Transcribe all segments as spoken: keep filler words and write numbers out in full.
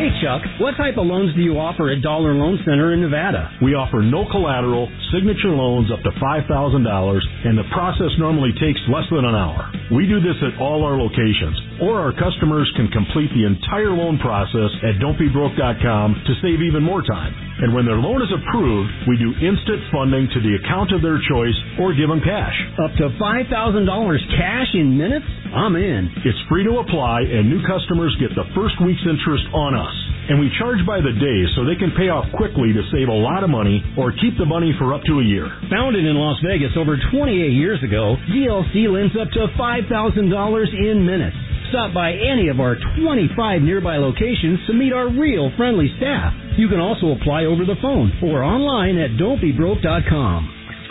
Hey, Chuck, what type of loans do you offer at Dollar Loan Center in Nevada? We offer no collateral, signature loans up to five thousand dollars, and the process normally takes less than an hour. We do this at all our locations, or our customers can complete the entire loan process at don't be broke dot com to save even more time. And when their loan is approved, we do instant funding to the account of their choice or give them cash. Up to five thousand dollars cash in minutes? I'm in. It's free to apply, and new customers get the first week's interest on us. And we charge by the day so they can pay off quickly to save a lot of money or keep the money for up to a year. Founded in Las Vegas over twenty-eight years ago, D L C lends up to five thousand dollars in minutes. Stop by any of our twenty-five nearby locations to meet our real friendly staff. You can also apply over the phone or online at don't be broke dot com.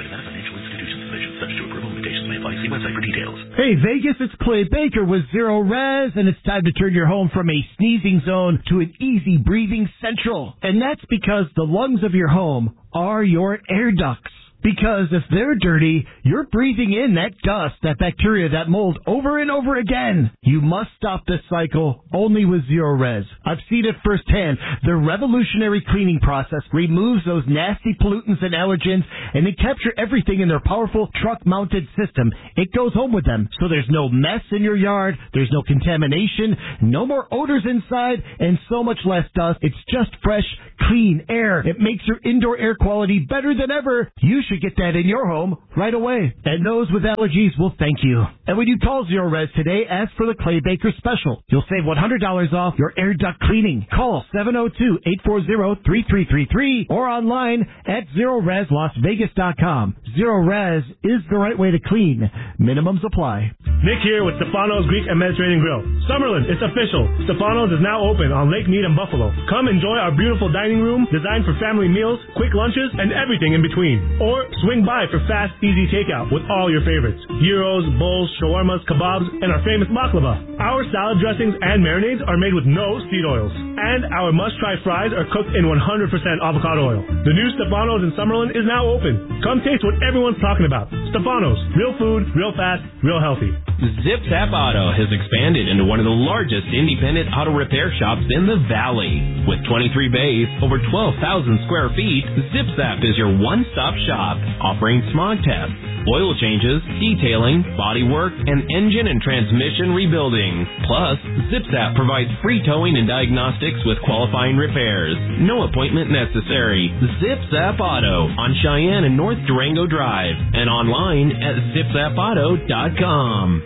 Website for details. Hey, Vegas, it's Clay Baker with Zero Res, and it's time to turn your home from a sneezing zone to an easy breathing central. And that's because the lungs of your home are your air ducts. Because if they're dirty, you're breathing in that dust, that bacteria, that mold over and over again. You must stop this cycle only with Zero Res. I've seen it firsthand. Their revolutionary cleaning process removes those nasty pollutants and allergens, and they capture everything in their powerful truck-mounted system. It goes home with them, so there's no mess in your yard, there's no contamination, no more odors inside, and so much less dust. It's just fresh, clean air. It makes your indoor air quality better than ever. You should get that in your home right away. And those with allergies will thank you. And when you call Zero Res today, ask for the Clay Baker special. You'll save one hundred dollars off your air duct cleaning. Call seven oh two, eight four zero, three three three three or online at zero res las vegas dot com. Zero Res is the right way to clean. Minimums apply. Nick here with Stefano's Greek and Mediterranean Grill. Summerlin, it's official. Stefano's is now open on Lake Mead and Buffalo. Come enjoy our beautiful dining room designed for family meals, quick lunches, and everything in between. Or swing by for fast, easy takeout with all your favorites. Gyros, bowls, shawarmas, kebabs, and our famous baklava. Our salad dressings and marinades are made with no seed oils. And our must-try fries are cooked in one hundred percent avocado oil. The new Stefano's in Summerlin is now open. Come taste what everyone's talking about. Stefano's. Real food, real fast, real healthy. Zip Zap Auto has expanded into one of the largest independent auto repair shops in the Valley. With twenty-three bays, over twelve thousand square feet, Zip Zap is your one-stop shop, offering smog tests, oil changes, detailing, body work, and engine and transmission rebuilding. Plus, Zip Zap provides free towing and diagnostics with qualifying repairs. No appointment necessary. Zip Zap Auto on Cheyenne and North Durango Drive and online at zip zap auto dot com.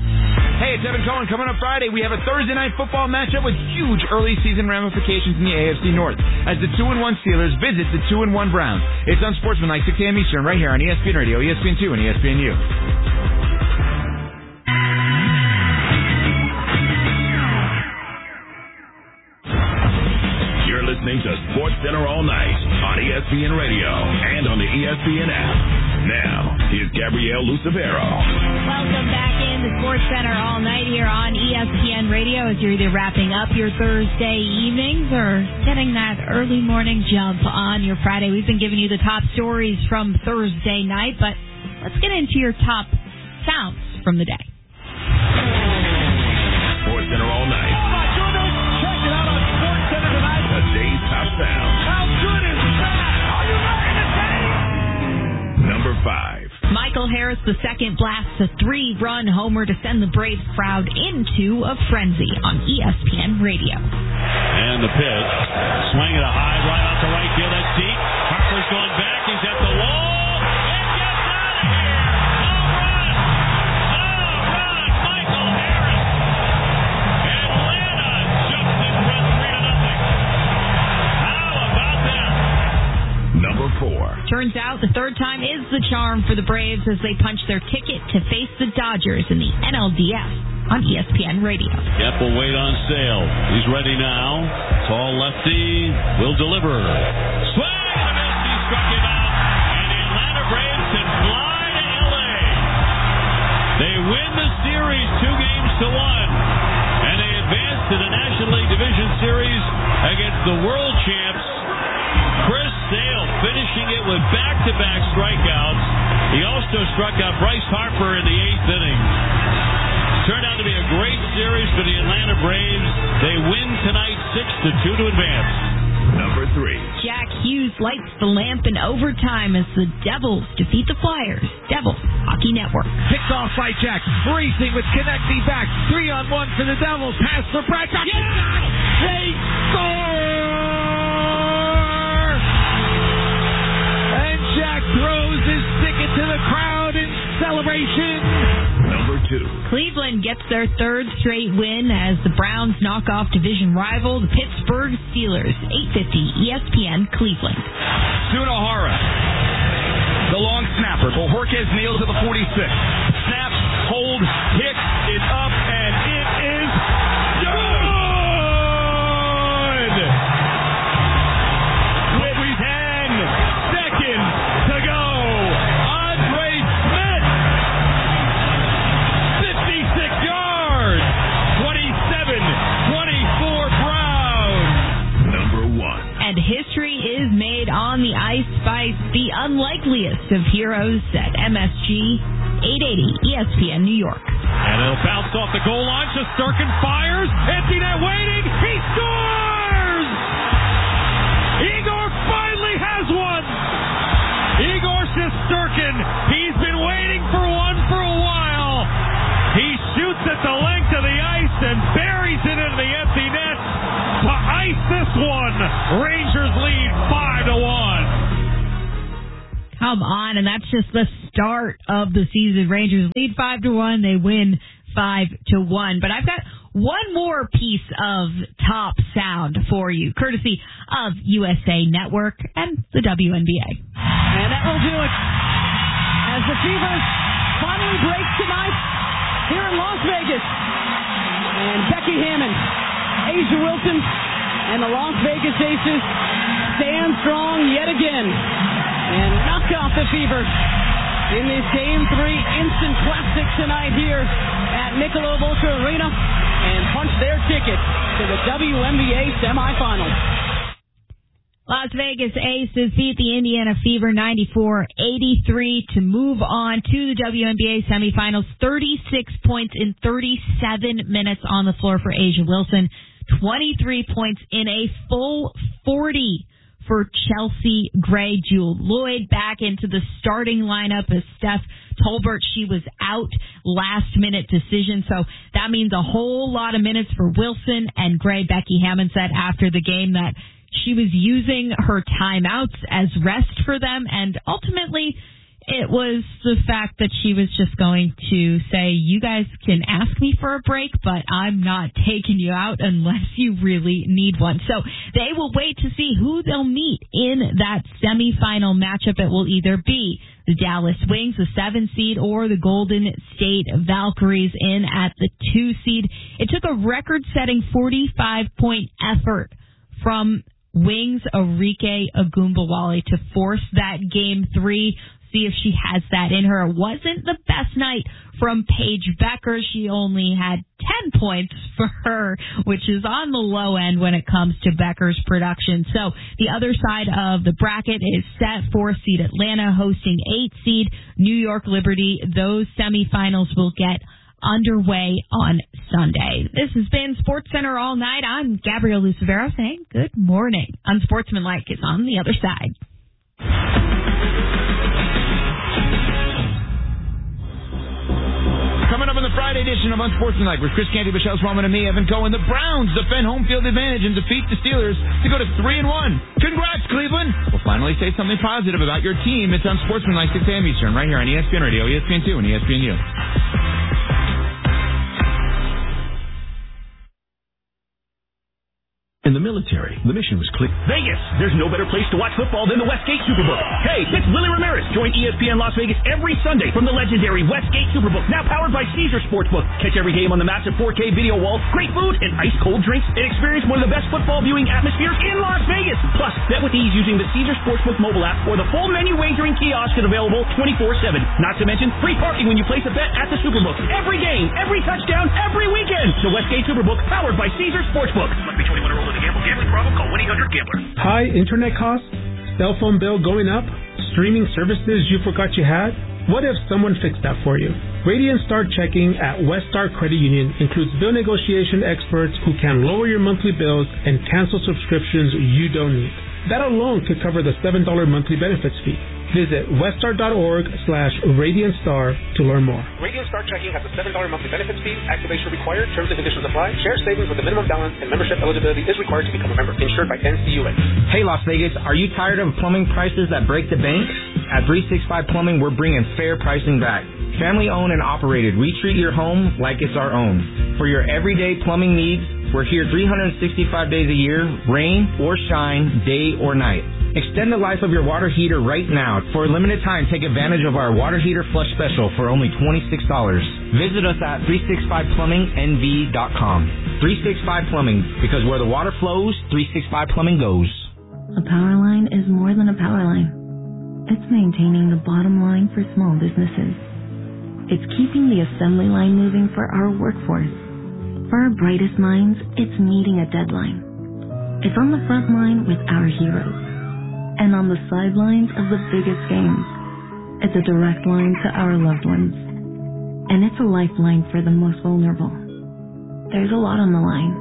Hey, it's Evan Cohen. Coming up Friday, we have a Thursday night football matchup with huge early season ramifications in the A F C North as the two and one Steelers visit the two and one Browns. It's on Sportsmanlike, six a.m. Eastern, right here on E S P N Radio, E S P N two, and E S P N U. You're listening to Sports Center all night on E S P N Radio and on the E S P N app. Now, here's Gabrielle Lucifero. Welcome back in the Sports Center all night here on E S P N Radio as you're either wrapping up your Thursday evenings or getting that early morning jump on your Friday. We've been giving you the top stories from Thursday night, but let's get into your top sounds from the day. Sports Center all night. Oh, my goodness. Check it out on Sports Center tonight. The day's top sound. How good is that? Are you ready to take? Number five. Michael Harris the second blasts a three-run homer to send the Braves crowd into a frenzy on E S P N Radio. And the pitch. Swing at a high right out to right field. That's deep. Harper's going back. He's at the wall. It gets out of here. Home run. Home run. Michael Harris. Atlanta jumps in front three to nothing. How about that? Number four. Turns out the third time is the charm for the Braves as they punch their ticket to face the Dodgers in the N L D S on E S P N Radio. Jeff will wait on Sale. He's ready now. Tall lefty will deliver. Swing and a miss. He struck him out. And the Atlanta Braves can fly to L A. They win the series two games to one. And they advance to the National League Division Series against the world champs. Chris Sale finishing it with back-to-back strikeouts. He also struck out Bryce Harper in the eighth inning. Turned out to be a great series for the Atlanta Braves. They win tonight six to two to advance. Number three. Jack Hughes lights the lamp in overtime as the Devils defeat the Flyers. Devils Hockey Network. Picked off by Jack. Racing with Konecny back. Three on one for the Devils. Pass for Brad. Yes! They score! And Jack throws his stick into the crowd in celebration. Number two. Cleveland gets their third straight win as the Browns knock off division rival, the Pittsburgh Steelers. eight fifty E S P N Cleveland. Sunahara. The long snapper. Bojorquez nails to the forty-six. Snap, hold, Hicks is up, and it is good! With ten seconds to go. Andre Smith. fifty-six yards. twenty-seven twenty-four Browns. Number one. And history is made on the ice by the unlikeliest of heroes at M S G. eight eighty E S P N New York. And it'll bounce off the goal line. Shesterkin fires. Empty net waiting. He scores! Igor finally has one. Igor Shesterkin. He's been waiting for one for a while. He shoots at the length of the ice and buries it into the empty net to ice this one. Rangers lead five to one. Come on, and that's just the start of the season. Rangers lead five to one. They win five to one. But I've got one more piece of top sound for you, courtesy of U S A Network and the W N B A. And that will do it as the Fever finally breaks tonight here in Las Vegas. And Becky Hammon, A'ja Wilson, and the Las Vegas Aces stand strong yet again and knock off the Fever in this Game three instant classic tonight here at Michelob Ultra Arena and punch their ticket to the W N B A semifinals. Las Vegas Aces beat the Indiana Fever ninety-four eighty-three to move on to the W N B A semifinals. thirty-six points in thirty-seven minutes on the floor for A'ja Wilson. twenty-three points in a full forty for Chelsea Gray. Jewel Lloyd back into the starting lineup as Steph Tolbert. She was out, last minute decision. So that means a whole lot of minutes for Wilson and Gray. Becky Hammon said after the game that she was using her timeouts as rest for them, and ultimately it was the fact that she was just going to say, you guys can ask me for a break, but I'm not taking you out unless you really need one. So they will wait to see who they'll meet in that semifinal matchup. It will either be the Dallas Wings, the seven seed, or the Golden State Valkyries in at the two seed. It took a record-setting forty-five point effort from Wings Arike Ogunbowale to force that game three. See if she has that in her. It wasn't the best night from Paige Becker. She only had ten points for her, which is on the low end when it comes to Becker's production. So the other side of the bracket is set. Four seed Atlanta hosting eight seed New York Liberty. Those semifinals will get underway on Sunday. This has been SportsCenter All Night. I'm Gabrielle Lucivero saying good morning. Unsportsmanlike is on the other side. Coming up in the Friday edition of Unsportsmanlike with Chris Canty, Michelle Swalman, and me, Evan Cohen. The Browns defend home field advantage and defeat the Steelers to go to three and one. Congrats, Cleveland! We'll finally say something positive about your team. It's Unsportsmanlike six a.m. Eastern, right here on E S P N Radio, E S P N two, and E S P N U. In the military, the mission was clear. Vegas! There's no better place to watch football than the Westgate Superbook. Hey, it's Willie Ramirez. Join E S P N Las Vegas every Sunday from the legendary Westgate Superbook, now powered by Caesars Sportsbook. Catch every game on the massive four K video wall, great food, and ice-cold drinks, and experience one of the best football viewing atmospheres in Las Vegas. Plus, bet with ease using the Caesars Sportsbook mobile app or the full menu wagering kiosk is available twenty-four seven. Not to mention, free parking when you place a bet at the Superbook. Every game, every touchdown, every weekend. The Westgate Superbook, powered by Caesars Sportsbook. Must be twenty-one or older to gamble. Gambling problem? Call one eight hundred gambler. High internet costs? Cell phone bill going up? Streaming services you forgot you had? What if someone fixed that for you? Radiant Star Checking at West Star Credit Union includes bill negotiation experts who can lower your monthly bills and cancel subscriptions you don't need. That alone could cover the seven dollars monthly benefits fee. Visit weststar.org slash Radiant Star to learn more. Radiant Star Checking has a seven dollars monthly benefits fee. Activation required. Terms and conditions apply. Share savings with a minimum balance and membership eligibility is required to become a member. Insured by N C U A. Hey, Las Vegas, are you tired of plumbing prices that break the bank? At three sixty-five Plumbing, we're bringing fair pricing back. Family owned and operated. We treat your home like it's our own. For your everyday plumbing needs, we're here three hundred sixty-five days a year, rain or shine, day or night. Extend the life of your water heater right now. For a limited time, take advantage of our water heater flush special for only twenty-six dollars. Visit us at three sixty-five plumbing N V dot com. three sixty-five Plumbing, because where the water flows, three sixty-five Plumbing goes. A power line is more than a power line. It's maintaining the bottom line for small businesses. It's keeping the assembly line moving for our workforce. For our brightest minds, it's meeting a deadline. It's on the front line with our heroes. And on the sidelines of the biggest games, it's a direct line to our loved ones. And it's a lifeline for the most vulnerable. There's a lot on the line.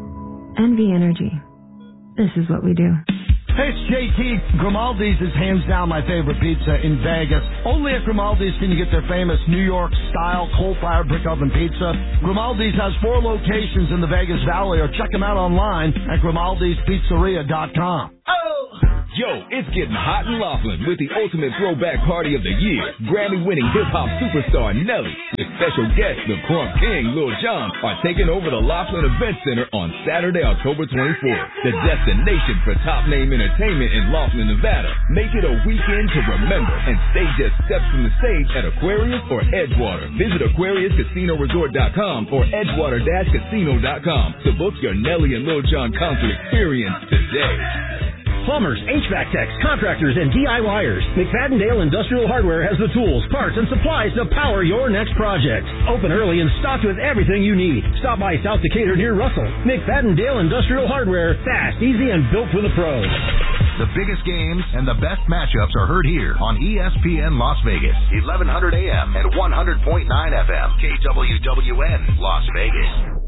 N V Energy. This is what we do. Hey, it's J T. Grimaldi's is hands down my favorite pizza in Vegas. Only at Grimaldi's can you get their famous New York-style coal-fired brick oven pizza. Grimaldi's has four locations in the Vegas Valley, or check them out online at grimaldis pizzeria dot com. Yo, it's getting hot in Laughlin with the ultimate throwback party of the year. Grammy-winning hip-hop superstar Nelly with special guests the Crunk King, Lil Jon, are taking over the Laughlin Event Center on Saturday, October twenty-fourth. The destination for top-name entertainment in Laughlin, Nevada. Make it a weekend to remember and stay just steps from the stage at Aquarius or Edgewater. Visit aquarius casino resort dot com or edgewater dash casino dot com to book your Nelly and Lil Jon concert experience today. Plumbers, H V A C techs, contractors, and DIYers. McFadden-Dale Industrial Hardware has the tools, parts, and supplies to power your next project. Open early and stocked with everything you need. Stop by South Decatur near Russell. McFadden-Dale Industrial Hardware. Fast, easy, and built for the pros. The biggest games and the best matchups are heard here on E S P N Las Vegas, eleven hundred A M and one hundred point nine F M, K W W N, Las Vegas.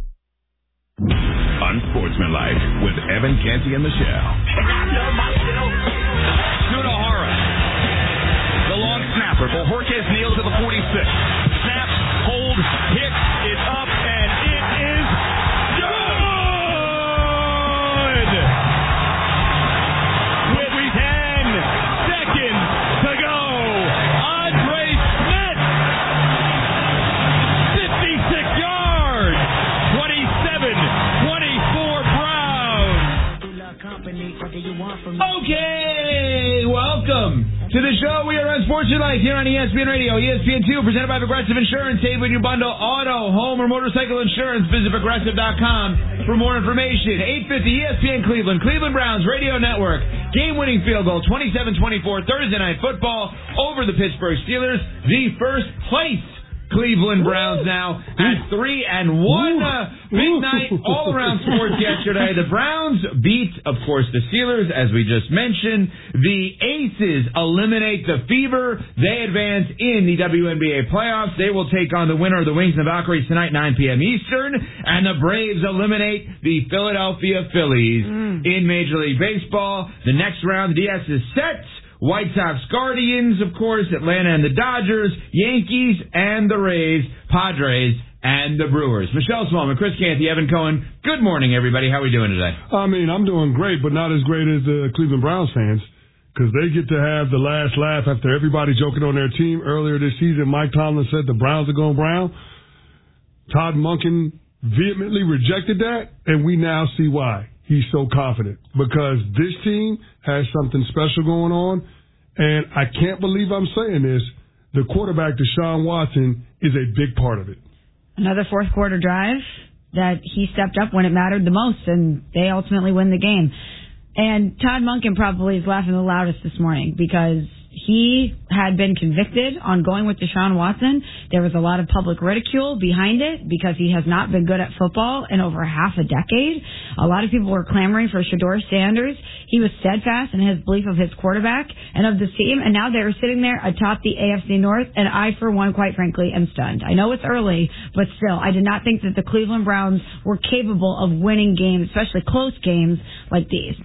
Unsportsmanlike with Evan Canty and Michelle. Tsunohara, the long snapper. Bojorquez kneels to the forty-six. Snap, hold, hit, it's up, and it is good! With ten seconds to go, Andre Smith, fifty-six yards, twenty-seven twenty-four Browns. Okay, welcome to the show. We are Unsportsmanlike here on E S P N Radio, E S P N two, presented by Progressive Insurance. Save when you bundle auto, home, or motorcycle insurance. Visit progressive dot com for more information. eight fifty E S P N Cleveland, Cleveland Browns Radio Network. Game-winning field goal, twenty-seven twenty-four, Thursday Night Football over the Pittsburgh Steelers. The first place Cleveland Browns now at three and one. Uh, big night all around sports yesterday. The Browns beat, of course, the Steelers, as we just mentioned. The Aces eliminate the Fever. They advance in the W N B A playoffs. They will take on the winner of the Wings and the Valkyries tonight, nine p.m. Eastern. And the Braves eliminate the Philadelphia Phillies mm. in Major League Baseball. The next round, the D S is set. White Sox, Guardians, of course, Atlanta and the Dodgers, Yankees and the Rays, Padres and the Brewers. Michelle Smallman, Chris Canty, Evan Cohen. Good morning, everybody. How are we doing today? I mean, I'm doing great, but not as great as the Cleveland Browns fans, because they get to have the last laugh after everybody joking on their team. Earlier this season, Mike Tomlin said the Browns are going brown. Todd Monken vehemently rejected that, and we now see why he's so confident, because this team has something special going on, and I can't believe I'm saying this. The quarterback, Deshaun Watson, is a big part of it. Another fourth quarter drive that he stepped up when it mattered the most, and they ultimately win the game. And Todd Monken probably is laughing the loudest this morning, because he had been convicted on going with Deshaun Watson. There was a lot of public ridicule behind it because he has not been good at football in over half a decade. A lot of people were clamoring for Shedeur Sanders. He was steadfast in his belief of his quarterback and of the team, and now they're sitting there atop the A F C North, and I, for one, quite frankly, am stunned. I know it's early, but still, I did not think that the Cleveland Browns were capable of winning games, especially close games like these.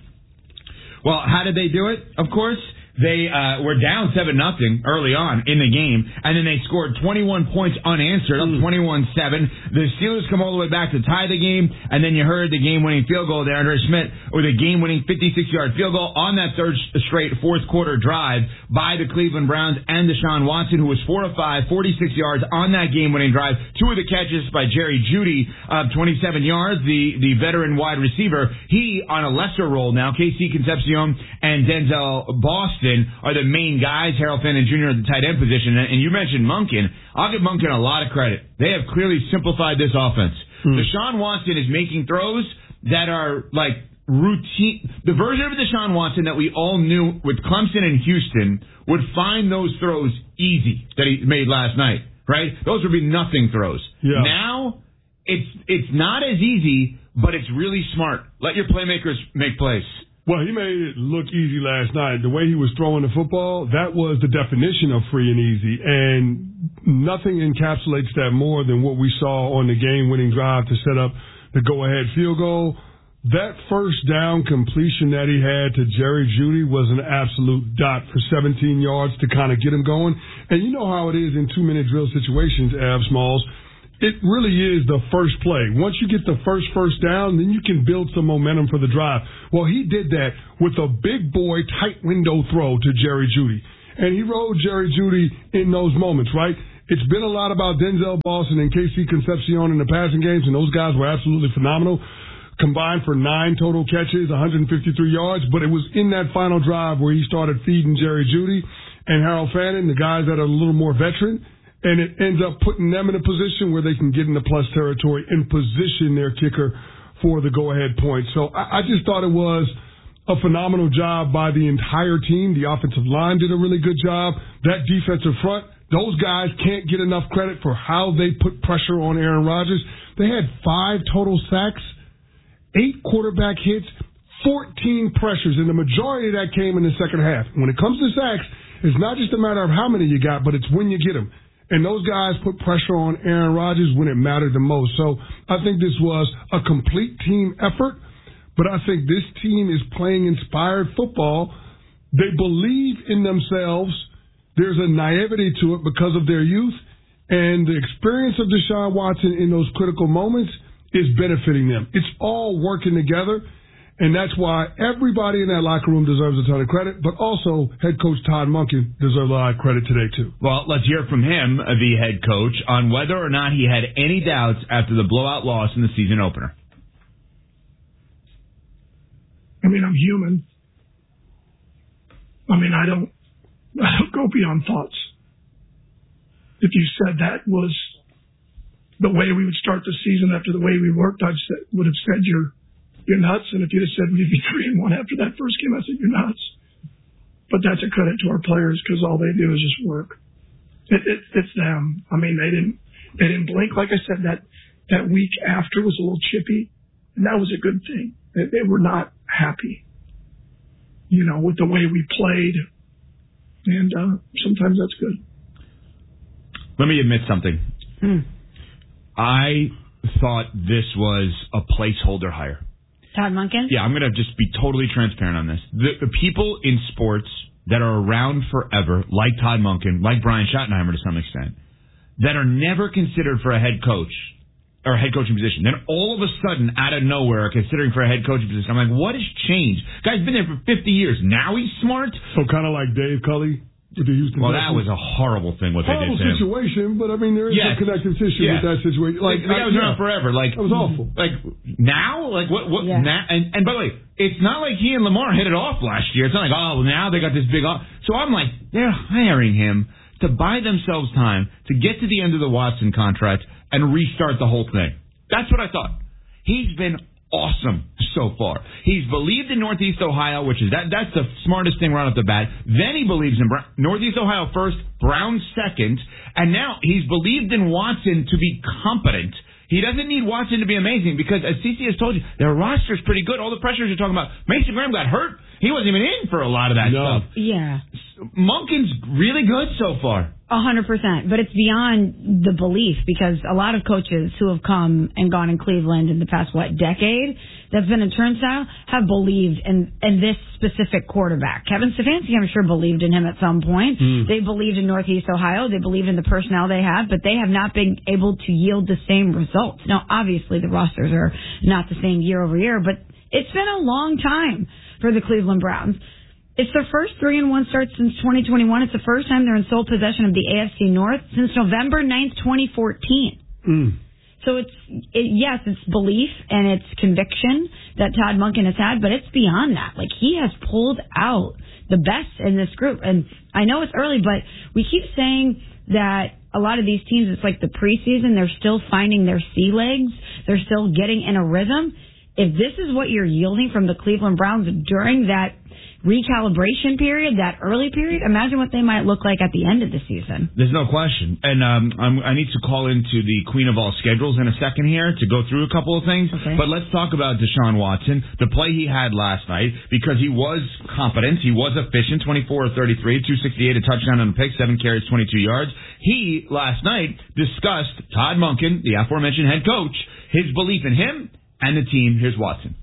Well, how did they do it? Of course, they uh, were down seven nothing early on in the game, and then they scored twenty-one points unanswered, up twenty-one seven. The Steelers come all the way back to tie the game, and then you heard the game-winning field goal there, Andre Schmidt, with a game-winning fifty-six-yard field goal on that third straight fourth-quarter drive by the Cleveland Browns and Deshaun Watson, who was four of five, forty-six yards on that game-winning drive. Two of the catches by Jerry Jeudy of twenty-seven yards, the, the veteran wide receiver. He, on a lesser role now, K C Concepcion and Denzel Boston are the main guys. Harold Fannin Junior at the tight end position. And you mentioned Monken. I'll give Monken a lot of credit. They have clearly simplified this offense. Hmm. Deshaun Watson is making throws that are like routine. The version of Deshaun Watson that we all knew with Clemson and Houston would find those throws easy that he made last night, right? Those would be nothing throws. Yeah. Now, it's it's not as easy, but it's really smart. Let your playmakers make plays. Well, he made it look easy last night. The way he was throwing the football, that was the definition of free and easy. And nothing encapsulates that more than what we saw on the game-winning drive to set up the go-ahead field goal. That first down completion that he had to Jerry Jeudy was an absolute dot for seventeen yards to kind of get him going. And you know how it is in two-minute drill situations, Av Smalls. It really is the first play. Once you get the first first down, then you can build some momentum for the drive. Well, he did that with a big boy tight window throw to Jerry Jeudy. And he rode Jerry Jeudy in those moments, right? It's been a lot about Denzel Boston and K C Concepcion in the passing games, and those guys were absolutely phenomenal. Combined for nine total catches, one hundred fifty-three yards. But it was in that final drive where he started feeding Jerry Jeudy and Harold Fannin, the guys that are a little more veteran. And it ends up putting them in a position where they can get into plus territory and position their kicker for the go-ahead point. So I, I just thought it was a phenomenal job by the entire team. The offensive line did a really good job. That defensive front, those guys can't get enough credit for how they put pressure on Aaron Rodgers. They had five total sacks, eight quarterback hits, fourteen pressures, and the majority of that came in the second half. When it comes to sacks, it's not just a matter of how many you got, but it's when you get them. And those guys put pressure on Aaron Rodgers when it mattered the most. So I think this was a complete team effort, but I think this team is playing inspired football. They believe in themselves. There's a naivety to it because of their youth, and the experience of Deshaun Watson in those critical moments is benefiting them. It's all working together. And that's why everybody in that locker room deserves a ton of credit, but also head coach Todd Monken deserves a lot of credit today, too. Well, let's hear from him, the head coach, on whether or not he had any doubts after the blowout loss in the season opener. I mean, I'm human. I mean, I don't, I don't go beyond thoughts. If you said that was the way we would start the season after the way we worked, I would have said you're You're nuts, and if you'd have said we'd be three and one after that first game, I said you're nuts. But that's a credit to our players because all they do is just work. It, it, it's them. I mean, they didn't they didn't blink. Like I said, that that week after was a little chippy, and that was a good thing. They, they were not happy, you know, with the way we played, and uh, sometimes that's good. Let me admit something. Hmm. I thought this was a placeholder hire. Todd Monken? Yeah, I'm going to just be totally transparent on this. The, the people in sports that are around forever, like Todd Monken, like Brian Schottenheimer to some extent, that are never considered for a head coach or a head coaching position, then all of a sudden, out of nowhere, are considering for a head coaching position. I'm like, what has changed? Guy's been there for fifty years. Now he's smart? So kind of like Dave Cully with the Houston Well, that was a horrible thing what horrible they did to him. situation, but I mean, there is yes. a connective tissue yes. with that situation. Like, like that was yeah. around forever. Like that was awful. Like now, like what? What? Yeah. Now, and, and by the way, it's not like he and Lamar hit it off last year. It's not like oh, well, now they got this big off. So I'm like, they're hiring him to buy themselves time to get to the end of the Watson contract and restart the whole thing. That's what I thought. He's been awesome so far. He's believed in Northeast Ohio, which is that that's the smartest thing right off the bat. Then he believes in Brown, Northeast Ohio first, Brown second, and now he's believed in Watson to be competent. He doesn't need Watson to be amazing because, as C C has told you, their roster's pretty good. All the pressures you're talking about. Mason Graham got hurt. He wasn't even in for a lot of that no. stuff. Yeah. Monken's really good so far. A hundred percent, but it's beyond the belief because a lot of coaches who have come and gone in Cleveland in the past, what, decade, that's been a turnstile, have believed in, in this specific quarterback. Kevin Stefanski, I'm sure, believed in him at some point. Mm. They believed in Northeast Ohio. They believed in the personnel they have, but they have not been able to yield the same results. Now, obviously, the rosters are not the same year over year, but it's been a long time for the Cleveland Browns. It's their first three and one start since twenty twenty-one. It's the first time they're in sole possession of the A F C North since November ninth, twenty fourteen. Mm. So it's, it, yes, it's belief and it's conviction that Todd Monken has had, but it's beyond that. Like, he has pulled out the best in this group. And I know it's early, but we keep saying that a lot of these teams, it's like the preseason, they're still finding their sea legs. They're still getting in a rhythm. If this is what you're yielding from the Cleveland Browns during that recalibration period, that early period, imagine what they might look like at the end of the season. There's no question. And um, I'm, I need to call into the queen of all schedules in a second here to go through a couple of things. Okay. But let's talk about Deshaun Watson, the play he had last night, because he was competent. He was efficient, twenty-four of thirty-three, two sixty-eight, a touchdown and a pick, seven carries, twenty-two yards. He, last night, discussed Todd Monken, the aforementioned head coach, his belief in him and the team. Here's Watson.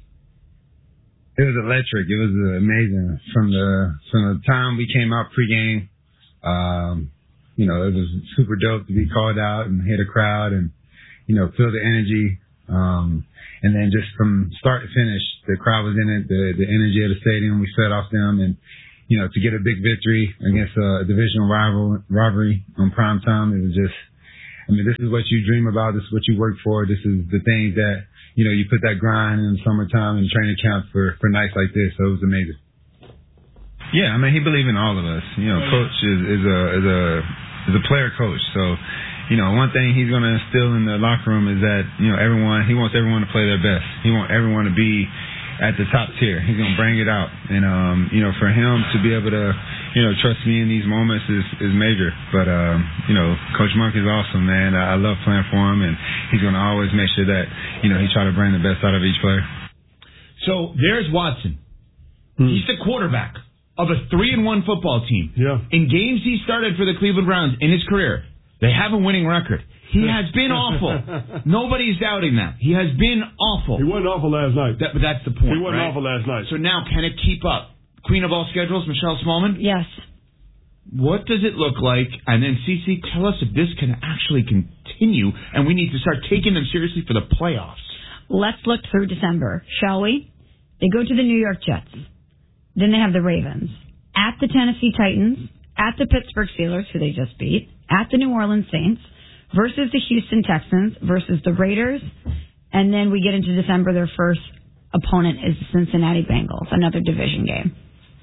It was electric. It was amazing. From the from the time we came out pregame, um, you know, it was super dope to be called out and hit a crowd and, you know, feel the energy. Um, and then just from start to finish, the crowd was in it, the, the energy of the stadium, we fed off them. And, you know, to get a big victory against a divisional rival, rivalry on prime time, it was just, I mean, this is what you dream about. This is what you work for. This is the things that, you know, you put that grind in the summertime and training camp for, for nights like this. So it was amazing. Yeah, I mean, he believed in all of us. You know, coach is, is a is a is a player coach. So, you know, one thing he's going to instill in the locker room is that, you know, everyone, he wants everyone to play their best. He wants everyone to be at the top tier. He's going to bring it out. And, um, you know, for him to be able to, you know, trust me in these moments is, is major. But, um, you know, Coach Monk is awesome, man. I, I love playing for him, and he's going to always make sure that, you know, he try to bring the best out of each player. So there's Watson. Hmm. He's the quarterback of a three and one football team. Yeah. In games he started for the Cleveland Browns in his career, they have a winning record. He has been awful. Nobody's doubting that. He has been awful. He wasn't awful last night. That, but that's the point. He wasn't right? awful last night. So now, can it keep up? Queen of all schedules, Michelle Smallman? Yes. What does it look like? And then, C C, tell us if this can actually continue, and we need to start taking them seriously for the playoffs. Let's look through December, shall we? They go to the New York Jets. Then they have the Ravens. At the Tennessee Titans. At the Pittsburgh Steelers, who they just beat. At the New Orleans Saints. Versus the Houston Texans. Versus the Raiders. And then we get into December, their first opponent is the Cincinnati Bengals, another division game.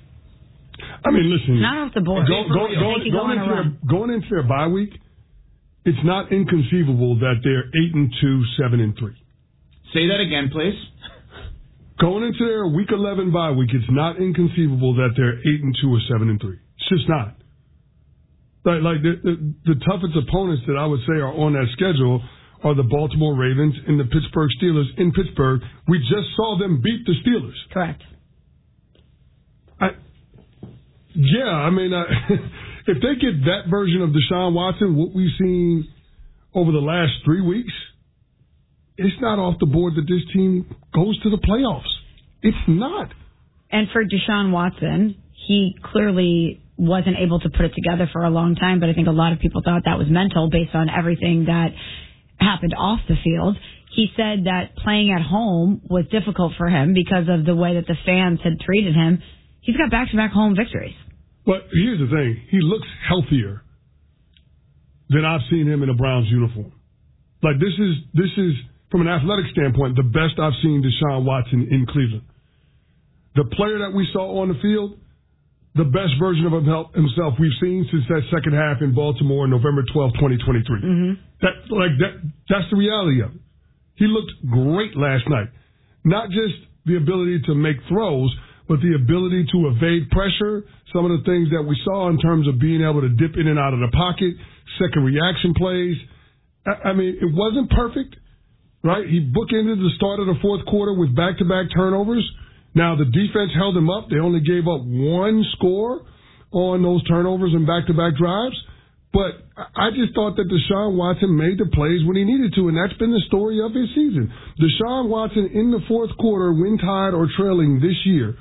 I mean, listen. Not off the board. Go, go, go, going, go into their, going into their bye week, it's not inconceivable that they're eight and two, seven and three. Say that again, please. Going into their week eleven bye week, it's not inconceivable that they're eight and two or seven and three. It's just not. Like, like the, the, the toughest opponents that I would say are on that schedule are the Baltimore Ravens and the Pittsburgh Steelers in Pittsburgh. We just saw them beat the Steelers. Correct. I, yeah, I mean, uh, if they get that version of Deshaun Watson, what we've seen over the last three weeks, it's not off the board that this team goes to the playoffs. It's not. And for Deshaun Watson, he clearly wasn't able to put it together for a long time, but I think a lot of people thought that was mental based on everything that happened off the field. He said that playing at home was difficult for him because of the way that the fans had treated him. He's got back-to-back home victories. But here's the thing. He looks healthier than I've seen him in a Browns uniform. Like, this is, this is from an athletic standpoint, the best I've seen Deshaun Watson in Cleveland. The player that we saw on the field, the best version of himself we've seen since that second half in Baltimore, November twelfth, twenty twenty-three. Mm-hmm. That, like that, that's the reality of it. He looked great last night. not just the ability to make throws, but the ability to evade pressure, some of the things that we saw in terms of being able to dip in and out of the pocket, second reaction plays. I mean, it wasn't perfect, right? He bookended the start of the fourth quarter with back-to-back turnovers. Now, the defense held him up. They only gave up one score on those turnovers and back-to-back drives. But I just thought that Deshaun Watson made the plays when he needed to, and that's been the story of his season. Deshaun Watson in the fourth quarter, when tied or trailing this year,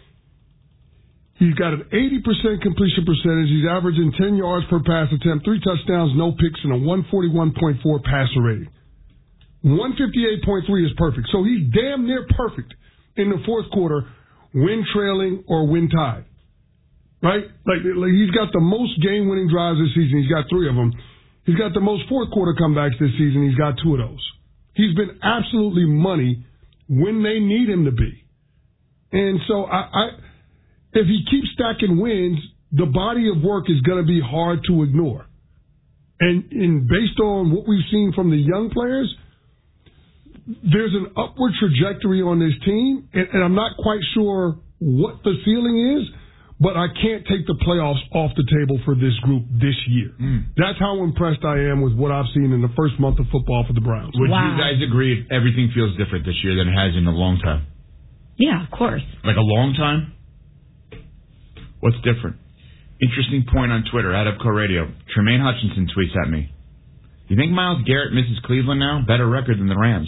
he's got an eighty percent completion percentage. He's averaging ten yards per pass attempt, three touchdowns, no picks, and a one forty-one point four passer rating. one fifty-eight point three is perfect. So he's damn near perfect in the fourth quarter when trailing or when tied. Right? Like, like he's got the most game-winning drives this season. He's got three of them. He's got the most fourth-quarter comebacks this season. He's got two of those. He's been absolutely money when they need him to be. And so I, I if he keeps stacking wins, the body of work is going to be hard to ignore. And, and based on what we've seen from the young players, there's an upward trajectory on this team, and, and I'm not quite sure what the ceiling is, but I can't take the playoffs off the table for this group this year. Mm. That's how impressed I am with what I've seen in the first month of football for the Browns. Would wow. you guys agree if everything feels different this year than it has in a long time? Yeah, of course. Like a long time? What's different? Interesting point on Twitter, at Upco Radio. Tremaine Hutchinson tweets at me. You think Myles Garrett misses Cleveland now? Better record than the Rams.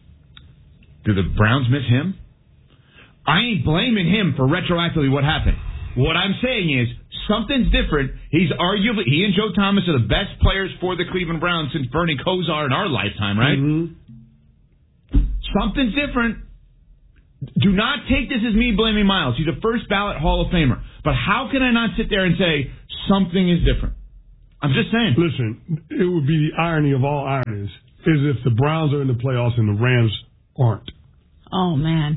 Do the Browns miss him? I ain't blaming him for retroactively what happened. What I'm saying is, something's different. He's arguably, he and Joe Thomas are the best players for the Cleveland Browns since Bernie Kosar in our lifetime, right? Mm-hmm. Something's different. Do not take this as me blaming Myles. He's a first ballot Hall of Famer. But how can I not sit there and say something is different? I'm just saying. Listen, it would be the irony of all ironies is if the Browns are in the playoffs and the Rams aren't. Oh, man.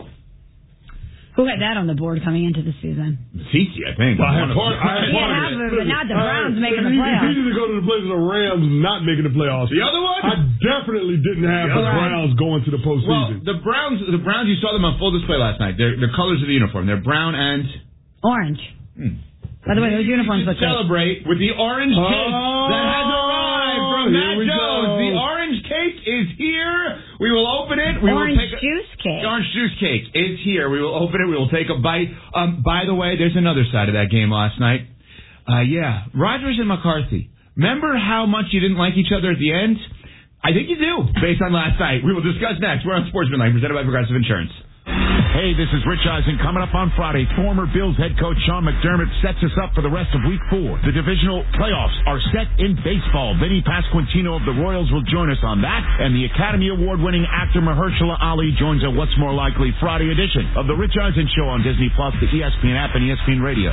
Who had that on the board coming into the season? Cici, I think. Well, I have part, I have yeah, part have, but not the Browns uh, making the It's playoffs. easy to go to the place of the Rams not making the playoffs. The other one? I definitely didn't have the, the Browns going to the postseason. Well, the Browns, the Browns, you saw them on full display last night. They're, the colors of the uniform. They're brown and... orange. Hmm. By the way, those uniforms look good. Celebrate with the orange cake oh, that has arrived from Matt Jones. Go. The orange cake is here. We will open it. We orange will take a, juice cake. The orange juice cake is here. We will open it. We will take a bite. Um, by the way, there's another side of that game last night. Uh, yeah, Rodgers and McCarthy. Remember how much you didn't like each other at the end? I think you do, based on last night. We will discuss next. We're on Sportsmanlike, presented by Progressive Insurance. Hey, this is Rich Eisen. Coming up on Friday, former Bills head coach Sean McDermott sets us up for the rest of week four. The divisional playoffs are set in baseball. Vinny Pasquantino of the Royals will join us on that, and the Academy Award-winning actor Mahershala Ali joins a What's More Likely Friday edition of the Rich Eisen Show on Disney Plus, the E S P N app, and E S P N Radio.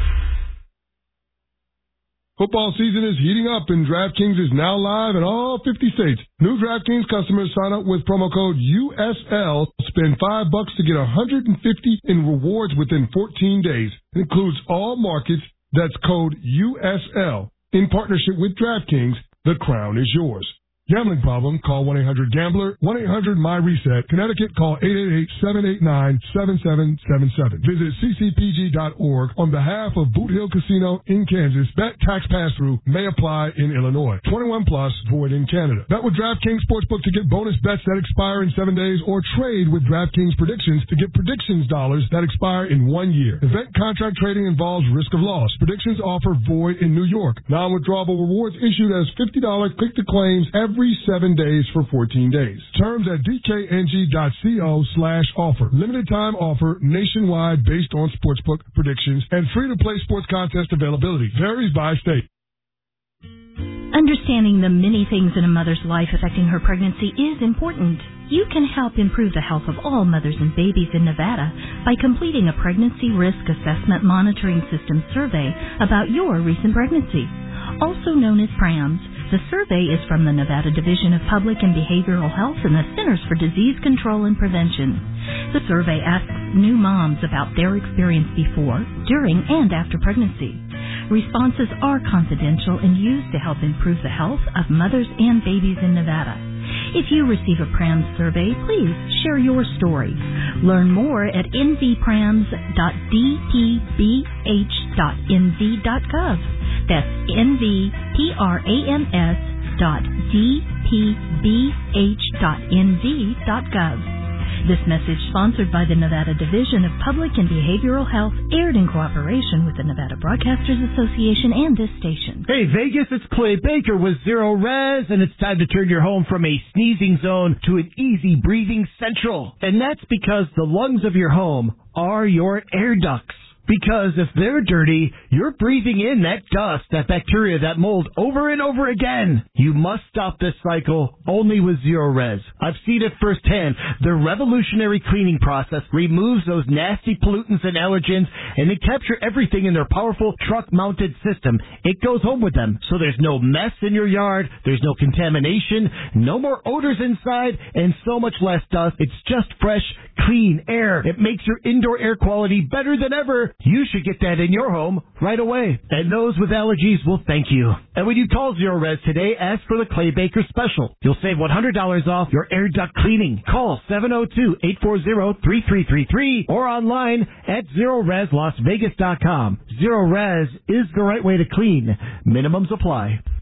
Football season is heating up, and DraftKings is now live in all fifty states. New DraftKings customers sign up with promo code U S L, spend five bucks to get one hundred fifty in rewards within fourteen days. It includes all markets. That's code U S L. In partnership with DraftKings, the crown is yours. Gambling problem? Call one eight hundred gambler, one eight hundred my reset. Connecticut, call eight eight eight, seven eight nine, seven seven seven seven. Visit c c p g dot org on behalf of Boot Hill Casino in Kansas. Bet tax pass-through may apply in Illinois. twenty-one plus, void in Canada. Bet with DraftKings Sportsbook to get bonus bets that expire in seven days, or trade with DraftKings Predictions to get predictions dollars that expire in one year. Event contract trading involves risk of loss. Predictions offer void in New York. Non-withdrawable rewards issued as fifty dollars click-to-claims every Every seven days for fourteen days. Terms at dkng.co slash offer. Limited time offer nationwide based on sportsbook predictions and free to play sports contest availability. Varies by state. Understanding the many things in a mother's life affecting her pregnancy is important. You can help improve the health of all mothers and babies in Nevada by completing a Pregnancy Risk Assessment Monitoring System survey about your recent pregnancy, also known as PRAMS. The survey is from the Nevada Division of Public and Behavioral Health and the Centers for Disease Control and Prevention. The survey asks new moms about their experience before, during, and after pregnancy. Responses are confidential and used to help improve the health of mothers and babies in Nevada. If you receive a PRAMS survey, please share your story. Learn more at n v prams dot d p b h dot n v dot gov. That's N V P R A M S dot D P B H dot N V dot gov. This message, sponsored by the Nevada Division of Public and Behavioral Health, aired in cooperation with the Nevada Broadcasters Association and this station. Hey, Vegas, it's Clay Baker with Zero Res, and it's time to turn your home from a sneezing zone to an easy breathing central. And that's because the lungs of your home are your air ducts. Because if they're dirty, you're breathing in that dust, that bacteria, that mold over and over again. You must stop this cycle only with Zero Res. I've seen it firsthand. Their revolutionary cleaning process removes those nasty pollutants and allergens, and they capture everything in their powerful truck-mounted system. It goes home with them, so there's no mess in your yard, there's no contamination, no more odors inside, and so much less dust. It's just fresh, clean air. It makes your indoor air quality better than ever. You should get that in your home right away. And those with allergies will thank you. And when you call Zero Res today, ask for the Clay Baker special. You'll save one hundred dollars off your air duct cleaning. Call seven oh two, eight four zero, three three three three or online at zero res las vegas dot com. Zero Res is the right way to clean. Minimums apply.